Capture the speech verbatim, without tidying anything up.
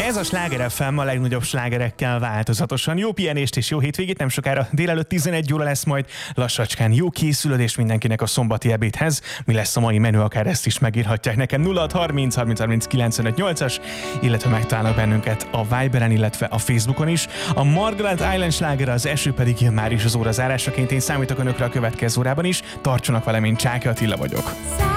Ez a Sláger ef em a legnagyobb slágerekkel változatosan. Jó pihenést és jó hétvégét, nem sokára délelőtt tizenegy óra lesz majd. Lassacskán jó készülődés mindenkinek a szombati ebédhez. Mi lesz a mai menü, akár ezt is megírhatják nekem. nulla hat harminc harminc harminc kilencvenöt nyolcas, illetve megtalálnak bennünket a Viberen, illetve a Facebookon is. A Margaret Island sláger, az eső pedig jön már is az óra zárásaként. Én számítok önökre a következő órában is. Tartsanak velem, én Csáki Attila vagyok.